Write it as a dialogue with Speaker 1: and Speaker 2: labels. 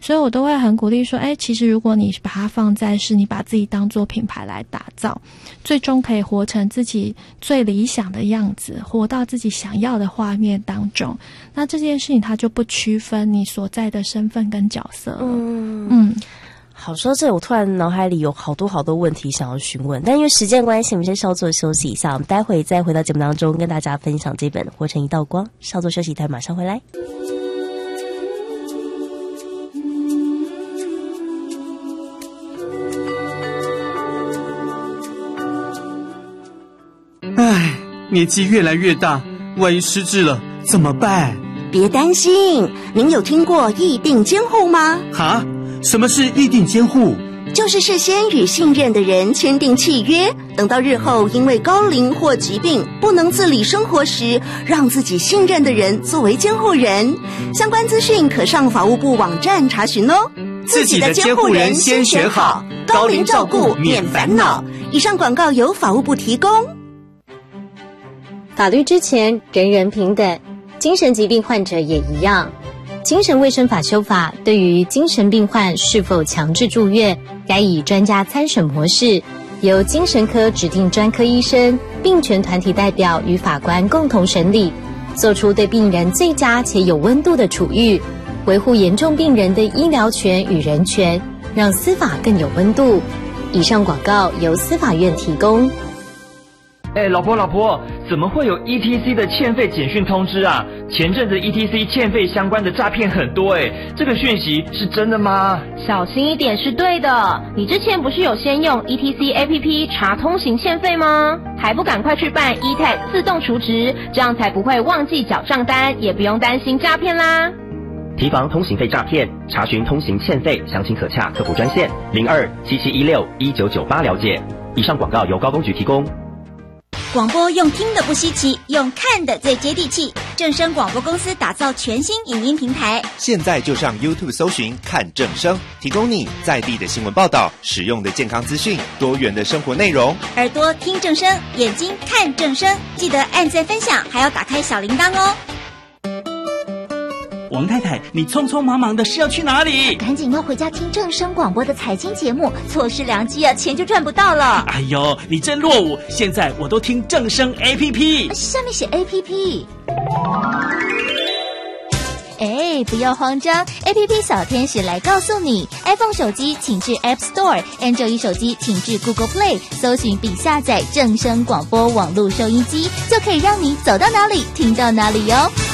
Speaker 1: 所以我都会很鼓励说，其实如果你把它放在是你把自己当作品牌来打造，最终可以活成自己最理想的样子，活到自己想要的画面当中，那这件事情它就不区分你所在的身份跟角色了。
Speaker 2: 好，说到这我突然脑海里有好多问题想要询问，但因为时间关系，我们先稍作休息一下，我们待会再回到节目当中跟大家分享这本《活成一道光》。稍作休息，待会马上回来。
Speaker 3: 唉，年纪越来越大，万一失智了怎么办？
Speaker 4: 别担心，您有听过议定监护吗？
Speaker 3: 哈？什么是议定监护？
Speaker 4: 就是事先与信任的人签订契约，等到日后因为高龄或疾病不能自理生活时，让自己信任的人作为监护人。相关资讯可上法务部网站查询哦。
Speaker 3: 自己的监护人先选好，高龄照顾免烦恼。
Speaker 4: 以上广告由法务部提供。
Speaker 5: 法律之前人人平等，精神疾病患者也一样。精神卫生法修法对于精神病患是否强制住院，该以专家参审模式，由精神科指定专科医生、病权团体代表与法官共同审理，做出对病人最佳且有温度的处遇，维护严重病人的医疗权与人权，让司法更有温度。以上广告由司法院提供。
Speaker 6: 老婆，怎么会有 ETC 的欠费简讯通知啊？前阵子 ETC 欠费相关的诈骗很多这个讯息是真的吗？
Speaker 7: 小心一点是对的。你之前不是有先用 ETC APP 查通行欠费吗？还不赶快去办 eTag 自动储值，这样才不会忘记缴账单，也不用担心诈骗啦。
Speaker 8: 提防通行费诈骗，查询通行欠费，详情可洽客服专线0277161998了解。以上广告由高公局提供。
Speaker 9: 广播用听的不稀奇，用看的最接地气。正声广播公司打造全新影音平台，
Speaker 10: 现在就上 YouTube 搜寻看正声，提供你在地的新闻报道、实用的健康资讯、多元的生活内容。
Speaker 9: 耳朵听正声，眼睛看正声，记得按赞分享，还要打开小铃铛哦。
Speaker 11: 王太太，你匆匆忙忙的是要去哪里？
Speaker 9: 赶紧要回家听正声广播的财经节目，错失良机啊，钱就赚不到了。
Speaker 11: 哎呦，你真落伍！现在我都听正声 APP，
Speaker 9: 下面写 APP。不要慌张 ，APP 小天使来告诉你 ，iPhone 手机请至 App Store，Android 手机请至 Google Play， 搜寻并下载正声广播网络收音机，就可以让你走到哪里听到哪里哟。